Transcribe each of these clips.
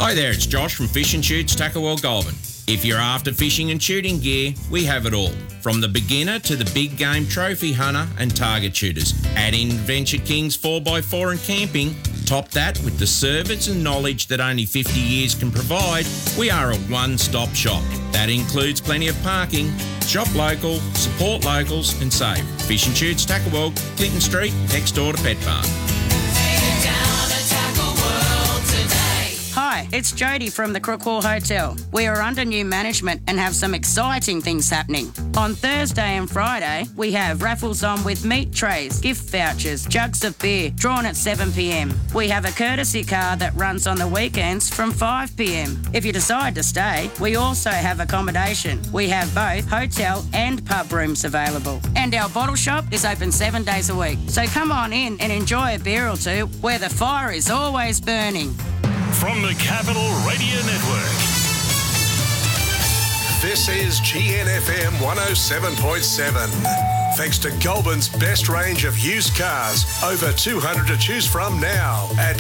Hi there, it's Josh from Fish and Shoots Tackle World Goulburn. If you're after fishing and shooting gear, we have it all. From the beginner to the big game trophy hunter and target shooters. Add in Venture Kings 4x4 and camping. Top that with the service and knowledge that only 50 years can provide. We are a one-stop shop. That includes plenty of parking. Shop local, support locals and save. Fish and Shoots Tackle World, Clinton Street, next door to Pet Farm. Hi, it's Jody from the Crookwell Hotel. We are under new management and have some exciting things happening. On Thursday and Friday, we have raffles on with meat trays, gift vouchers, jugs of beer, drawn at 7 p.m. We have a courtesy car that runs on the weekends from 5 p.m. If you decide to stay, we also have accommodation. We have both hotel and pub rooms available. And our bottle shop is open 7 days a week. So come on in and enjoy a beer or two where the fire is always burning. From the Capital Radio Network. This is GNFM 107.7. Thanks to Goulburn's best range of used cars. Over 200 to choose from now at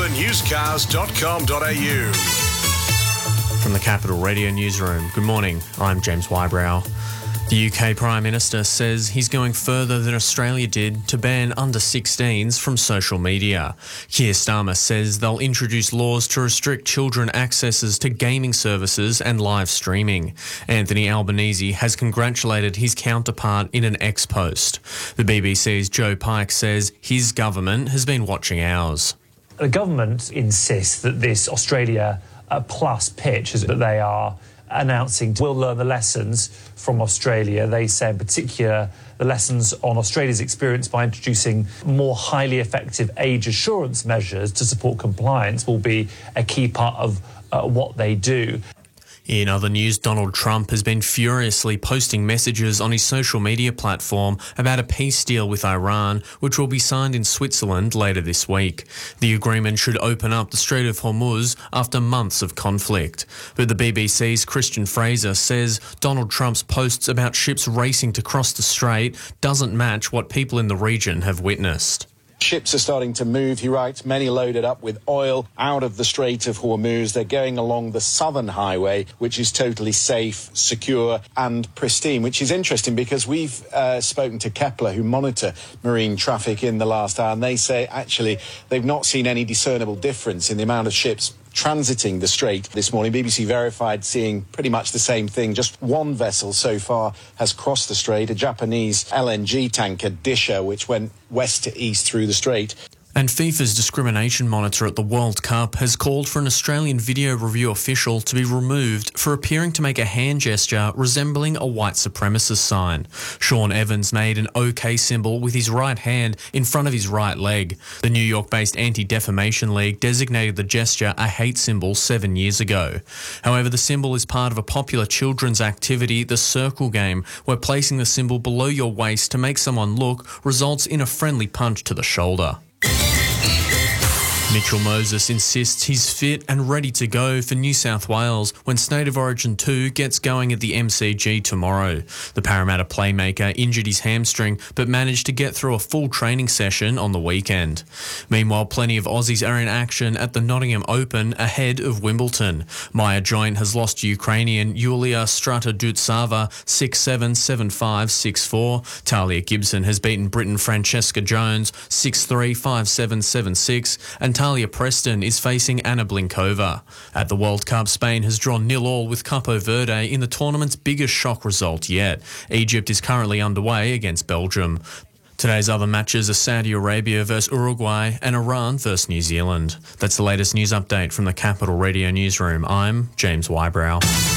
goulburnusedcars.com.au. From the Capital Radio Newsroom, good morning, I'm James Wybrow. The UK Prime Minister says he's going further than Australia did to ban under-16s from social media. Keir Starmer says they'll introduce laws to restrict children accesses to gaming services and live streaming. Anthony Albanese has congratulated his counterpart in an X-post. The BBC's Joe Pike says his government has been watching ours. The government insists that this Australia Plus pitch, that they are announcing, will learn the lessons from Australia. They say in particular the lessons on Australia's experience by introducing more highly effective age assurance measures to support compliance will be a key part of what they do. In other news, Donald Trump has been furiously posting messages on his social media platform about a peace deal with Iran, which will be signed in Switzerland later this week. The agreement should open up the Strait of Hormuz after months of conflict. But the BBC's Christian Fraser says Donald Trump's posts about ships racing to cross the strait doesn't match what people in the region have witnessed. Ships are starting to move, he writes, many loaded up with oil out of the Strait of Hormuz. They're going along the southern highway, which is totally safe, secure and pristine, which is interesting because we've spoken to Kepler, who monitor marine traffic in the last hour, and they say actually they've not seen any discernible difference in the amount of ships transiting the strait this morning. BBC verified seeing pretty much the same thing. Just one vessel so far has crossed the strait, a Japanese LNG tanker, Disha, which went west to east through the strait. And FIFA's discrimination monitor at the World Cup has called for an Australian video review official to be removed for appearing to make a hand gesture resembling a white supremacist sign. Sean Evans made an OK symbol with his right hand in front of his right leg. The New York-based Anti-Defamation League designated the gesture a hate symbol 7 years ago. However, the symbol is part of a popular children's activity, the circle game, where placing the symbol below your waist to make someone look results in a friendly punch to the shoulder. Mitchell Moses insists he's fit and ready to go for New South Wales when State of Origin 2 gets going at the MCG tomorrow. The Parramatta playmaker injured his hamstring but managed to get through a full training session on the weekend. Meanwhile, plenty of Aussies are in action at the Nottingham Open ahead of Wimbledon. Maya Joint has lost to Ukrainian Yulia Strata-Dutsava 6-7, 7-5, 6-4. Talia Gibson has beaten Britain Francesca Jones 6-3, 5-7, 7-6 and Talia Preston is facing Anna Blinkova. At the World Cup, Spain has drawn 0-0 with Capo Verde in the tournament's biggest shock result yet. Egypt is currently underway against Belgium. Today's other matches are Saudi Arabia versus Uruguay and Iran versus New Zealand. That's the latest news update from the Capital Radio Newsroom. I'm James Wybrow.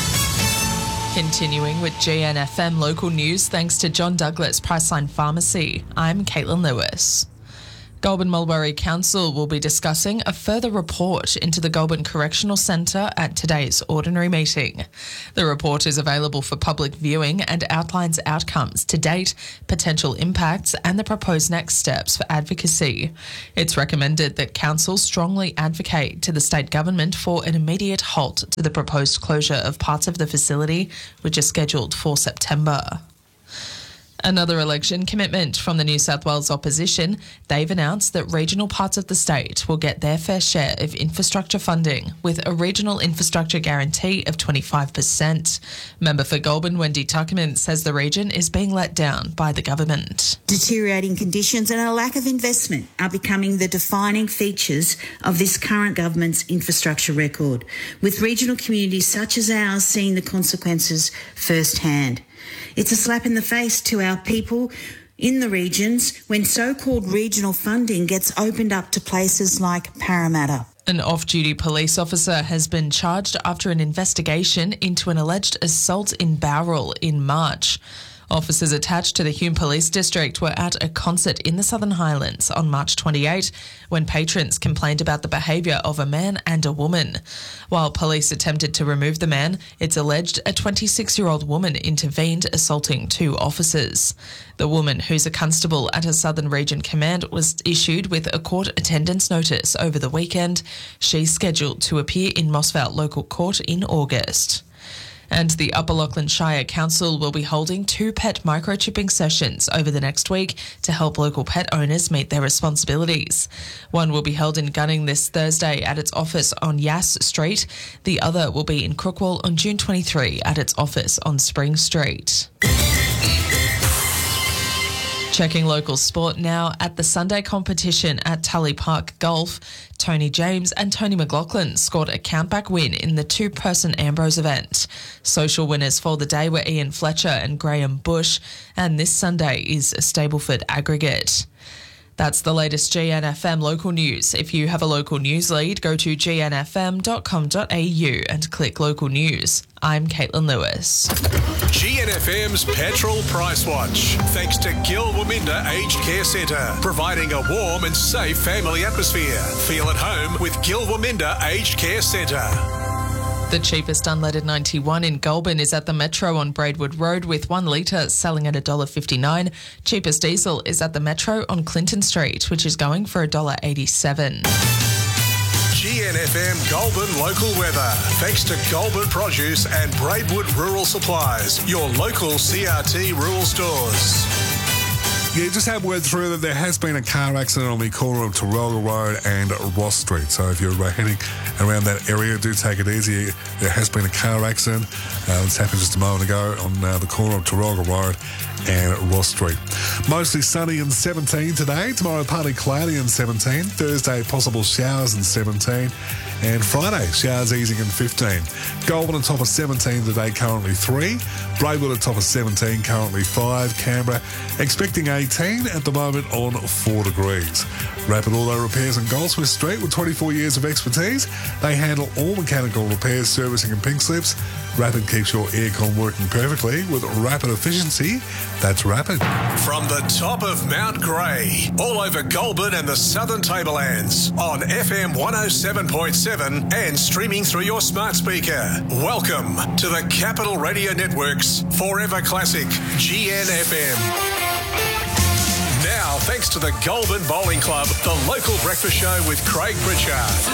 Continuing with GNFM local news thanks to John Douglas Priceline Pharmacy. I'm Caitlin Lewis. Goulburn Mulberry Council will be discussing a further report into the Goulburn Correctional Centre at today's ordinary meeting. The report is available for public viewing and outlines outcomes to date, potential impacts and the proposed next steps for advocacy. It's recommended that Council strongly advocate to the state government for an immediate halt to the proposed closure of parts of the facility, which is scheduled for September. Another election commitment from the New South Wales opposition. They've announced that regional parts of the state will get their fair share of infrastructure funding with a regional infrastructure guarantee of 25%. Member for Goulburn, Wendy Tuckerman, says the region is being let down by the government. Deteriorating conditions and a lack of investment are becoming the defining features of this current government's infrastructure record, with regional communities such as ours seeing the consequences firsthand. It's a slap in the face to our people in the regions when so-called regional funding gets opened up to places like Parramatta. An off-duty police officer has been charged after an investigation into an alleged assault in Bowral in March. Officers attached to the Hume Police District were at a concert in the Southern Highlands on March 28 when patrons complained about the behaviour of a man and a woman. While police attempted to remove the man, it's alleged a 26-year-old woman intervened, assaulting two officers. The woman, who's a constable at a Southern Region Command, was issued with a court attendance notice over the weekend. She's scheduled to appear in Mossvale Local Court in August. And the Upper Lachlan Shire Council will be holding 2 pet microchipping sessions over the next week to help local pet owners meet their responsibilities. One will be held in Gunning this Thursday at its office on Yass Street. The other will be in Crookwell on June 23 at its office on Spring Street. Checking local sport now at the Sunday competition at Tully Park Golf. Tony James and Tony McLaughlin scored a countback win in the 2-person Ambrose event. Social winners for the day were Ian Fletcher and Graham Bush, and this Sunday is a Stableford aggregate. That's the latest GNFM local news. If you have a local news lead, go to gnfm.com.au and click local news. I'm Caitlin Lewis. GNFM's Petrol Price Watch. Thanks to Gil Waminda Aged Care Centre, providing a warm and safe family atmosphere. Feel at home with Gil Waminda Aged Care Centre. The cheapest unleaded 91 in Goulburn is at the Metro on Braidwood Road with 1 litre selling at $1.59. Cheapest diesel is at the Metro on Clinton Street, which is going for $1.87. GNFM Goulburn local weather. Thanks to Goulburn Produce and Braidwood Rural Supplies, your local CRT rural stores. Yeah, just had word through that there has been a car accident on the corner of Tarolga Road and Ross Street. So if you're heading around that area, do take it easy. There has been a car accident. This happened just a moment ago on the corner of Tarolga Road and Ross Street. Mostly sunny and 17 today. Tomorrow, partly cloudy and 17. Thursday, possible showers and 17. And Friday, showers easing and 15. Goulburn on top of 17 today, currently 3. Braidwood on top of 17, currently 5. Canberra expecting 18 at the moment on 4 degrees. Rapid Auto Repairs on Goldsmith Street with 24 years of expertise. They handle all mechanical repairs, servicing and pink slips. Rapid keeps your aircon working perfectly with rapid efficiency. That's Rapid. From the top of Mount Grey, all over Goulburn and the Southern Tablelands, on FM 107.7 and streaming through your smart speaker. Welcome to the Capital Radio Network's Forever Classic, GNFM. Now, thanks to the Goulburn Bowling Club, the local breakfast show with Craig Pritchard.